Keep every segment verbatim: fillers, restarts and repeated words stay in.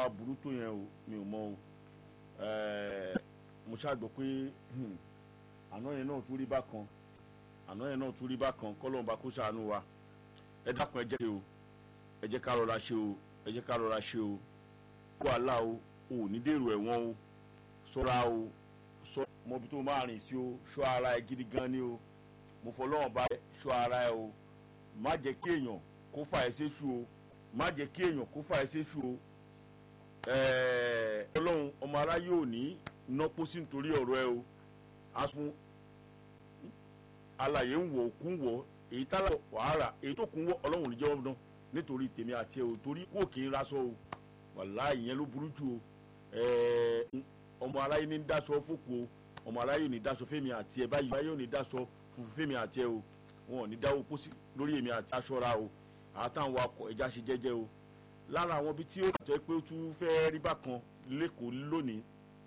wá burú tó yẹn o mi ò mọ̀ o mo ṣàgbọ́ pé àná yẹn náà tún rí bákan àná yẹn náà tún rí bákan kọ́lọ́n bá kó ṣàánú wa ẹ dákun ẹ jẹ́ o ẹ jẹ́ ká rọra ṣe o ẹ jẹ́ ká rọra ṣe o wàhálà o ò ní dèrò ẹ̀wọ̀n o ṣọ́ra o sọ mọbi tó máa rìn sí o ṣọ́ ara ẹ gidi gan ni o mo fọlọ́wọ́n bá ṣọ́ ara ẹ o má jẹ́ kí èèyàn kó fà ẹ́ séṣu o má jẹ́ kí èèyàn kó fà ẹ́ séṣu o ọlọ́run ọmọ aráyé ò ní nọ́pọ̀ sí nítorí ọ̀rọ̀ ẹ o asun alàyè ń wọ̀ òkú ń wọ̀ èyí tálà wàhálà èyí tó kún wọ̀ ọlọ́run níjẹ́ ọdún nítorí tèmi àti ẹ o torí kò kì í raṣọ o wàláhì ìyẹn ló burú jù o ọmọ aráyé ní dáṣọ fòkù o ọmọ aráyé ní dáṣọ fèmí àti ẹ báyìí aráyé ní dáṣọ funfun fèmí àti ẹ o wọn ò ní dáwọ́ pósí lórí èmi àti aṣọra o àtàwọn wakọ̀ ẹja ṣe jẹ́jẹ́ o lára àwọn ibi tí ó tọ́ pé ó tún fẹ́ rí bákan lẹ́kọ̀ọ́ lónìí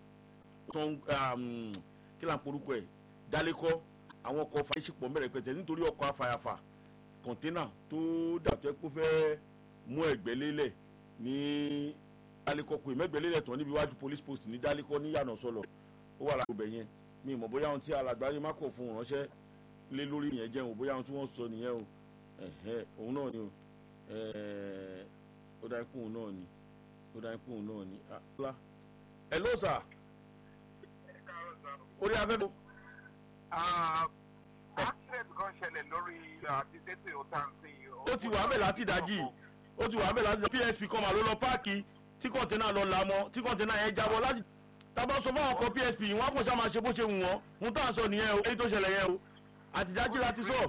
kí là ń porúkọ ẹ̀ dálékọ́ àwọn ọkọ̀ fàyẹ́sìpọ̀ mẹ́rẹ̀ẹ́pẹ̀tẹ̀ nítorí ọkọ̀ afàyàfà kọ̀ńténà tó dàtọ́ pé ó fẹ́ mú ẹ̀gbẹ́ lélẹ̀ ní dálékọ́ pé mẹ́gbẹ́ lélẹ̀ tán níbi iwájú police post ní dálékọ́ ní yànà sọlọ ó wà lágbo bẹ̀ yẹn mi mọ̀ bóyá ohun tí alàgbáyé má kọ̀ fún ránṣẹ́ lé lórí yẹn jẹun bóyá ohun tí wọ́n sọ nìyẹn o òun náà ni o ó dá ipò òun náà ni ó dá ipò òun náà ni ah ẹ ló sà orí afẹ́fẹ́. accident kan ṣẹlẹ̀ lórí àti tètè ọ̀tàǹsì. ó ti wà mẹ́lá láti dájí ó ti wà mẹ́lá láti P S P kan mà ló lọ páàkì tí kọ̀ǹténà lọ là mọ́ tí kọ̀ǹténà yẹn jábọ́ láti tábà sọ fún àwọn ọkọ̀ P S P wọn kò sá máa ṣe bó ṣe wù wọ́n mú tá à ń sọ nìyẹn o èyí tó ṣẹlẹ̀ yẹn o àti dájí láti sọ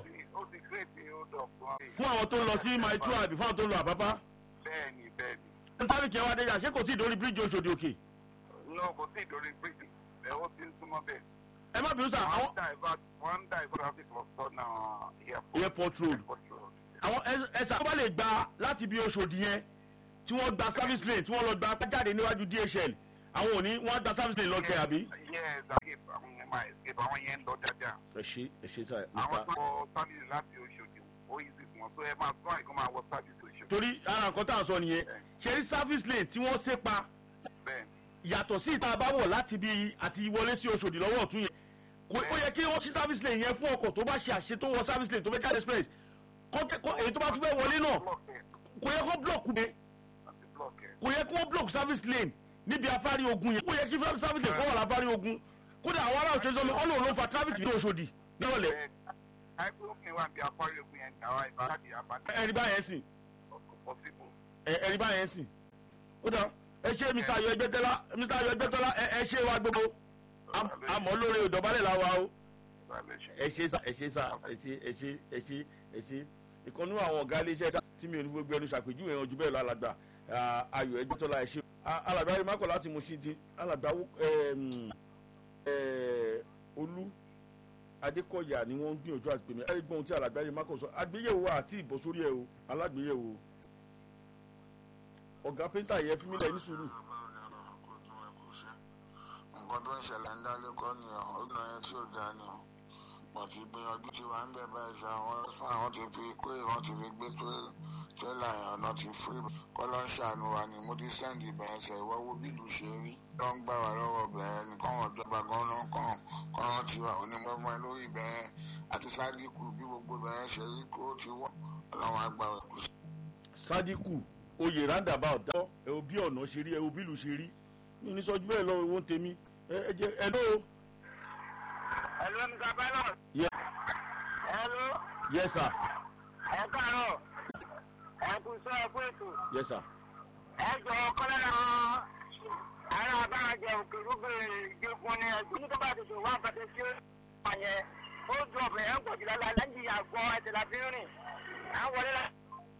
fún àwọn tó ń lọ sí my two àbí fún àwọn tó ń lọ àbábá. bẹ́ẹ̀ni bẹ́ẹ̀ni. n tábì kí ẹ wá déjà ṣé kò tí ì dórí bíríìjì Òṣòdì Òkè. no kò tí ì dórí bíríìjì ẹ ó ti ń súnmọ́ bẹ́ẹ̀. ẹ má bínú sà àwọn. wọ́n ń dá ìbọn traffic lọ sọ́nà airport road. àwọn ẹsà tó bá lè gba láti bí Òṣòdì yẹn tí wọ́n gba service lane tí wọ́n lọ gba jáde níwájú D H L àwọn òní wọ́n gba service lane lọ́kẹ́ àbí. yes àwọn yẹn máa escape àwọn yẹn ń lọ dáadáa. ẹ ṣe ẹ ṣe sá. àwọn tó wọ sábìsì láti Òṣòdì ó yí sí wọn tó ẹ máa sọ àìkú máa wọ sábìsì Òṣòdì. torí ara nǹkan tá à ń sọ nìyẹn ṣe rí service lane tí wọ́n ṣe pa yàtọ̀ sí ìta àbáwọ̀ láti bí àti wọlé sí Òṣòdì lọ́wọ́ ọ̀tún yẹn ó yẹ kí wọ́n ṣí service lane yẹn fún ọkọ̀ tó bá ṣe àṣẹ tó wọ service lane tó fẹ́ jáde express èyí tó bá tún fẹ́ wọlé náà kò yẹ kó block bẹ́ẹ̀ kò yẹ kó block service lane níbi afárí ogun yẹn kò yẹ kí service lane kó wà láfárí ogun kódà àwọn ará òṣèlú sọmi ọ̀nà òun ló fa traffic ní Òṣòdì nírọ̀lẹ́. ẹ̀rí báyẹn sìn ẹ̀rí báyẹn sìn ó dà ẹ ṣe Mr. Ayọ̀ Ẹgbẹ́tọ́lá Mr. Ayọ̀ Ẹgbẹ́tọ́lá ẹ ṣe wa gbogbo àmọ́ lórí ìdọ̀bálẹ̀ la wa o ẹ ṣe sá ẹ ṣe sá ẹ ṣe ẹ ṣe ẹ ṣe ẹ ṣe ìkànnì àwọn ọ̀gá iléeṣẹ́ tí mi ò ní gbogbo ẹnu ṣàpèjúwe yẹn ojú bẹ́ẹ̀ lọ alàgbà Ayọ̀ Ẹgbẹ́tọ́lá ẹ ṣe alàgbà rí mákọ̀ láti mú sí ti alàgbà Olú Adékọ̀yà ni wọ́n ń gbìyànjú àti pèmí ẹ gbọ́n tí alàgbà rí mákọ̀ sọ àgbéyẹ̀wò àti ìbọ̀ sórí ẹ̀ o alágbéyẹ̀wò ọ̀gá pẹ́ńtà yẹn fún mi lẹ́yìn sùúrù. nǹkan tó ń ṣẹlẹ̀ ń dálé kọ́ ni ọ̀ ó gbìyànjú tí ò dá ni ọ̀ pọ̀ tí gbìyànjú tí wà ń bẹ̀ báyìí ṣe àwọn fún àwọn ti fi kó ìwọ́n ti fi gbé tírélà yẹn ọ̀nà ti fún ibà kọ́ ló ń ṣàánú wa ni mo ti sẹ́ǹdì ìbẹ̀rẹ̀ ṣe ìwọ́wọ́ bí ìlú ṣe rí ló ń gbà wá lọ́wọ́ bẹ̀rẹ̀ ni kọ́wọ́n ìjọba gan-an kọ́wọ́n ti wà onígbọ́gbọ́n lórí ìbẹ̀rẹ̀ àti Sádíkù bí gbogbo ìbẹ̀rẹ̀ ṣe rí kó ti wọ́ ọlọ́run àgbà rẹ̀ kù sí. Sádíkù oyè roundabout dá ẹ wo bí ọ̀nà ṣe rí ẹ wo bí ìlú ṣe rí ní sọ́jú bẹ́ẹ̀ lọ owó ń tèmi ẹ jẹ ẹ ló. hello Mister Pilot. yes. hello. yes sir. ẹ káàárọ̀ ẹ kú sọ ẹ kú ètò. yes sir. ẹ jọ kọ́lẹ́rà ara abájẹ òkè gbogbo ìgbẹ́kùn ni ẹgbẹ́ ní tó bá tètè wá pàtẹ sí ọ̀yẹ́ ó dùn ọ̀bẹ ẹ̀ ń pọ̀ jù lálẹ́ lẹ́yìn àgbọ̀ ẹ̀tẹ̀ láti rìn à ń wọlé láti.